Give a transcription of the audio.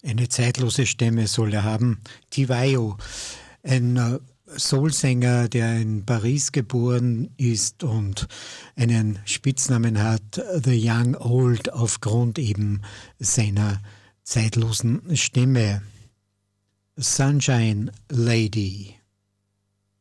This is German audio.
Eine zeitlose Stimme soll er haben. Tiwayo, ein Soulsänger, der in Paris geboren ist und einen Spitznamen hat, The Young Old, aufgrund eben seiner zeitlosen Stimme. Sunshine Lady.